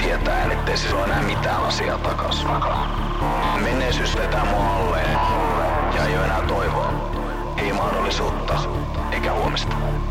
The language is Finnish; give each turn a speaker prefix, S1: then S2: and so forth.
S1: tietäen, ettei siis ole enää mitään asiaa takas. Menneisyys vetää mua alleen ja ei ole enää toivoa. Ei mahdollisuutta eikä huomista.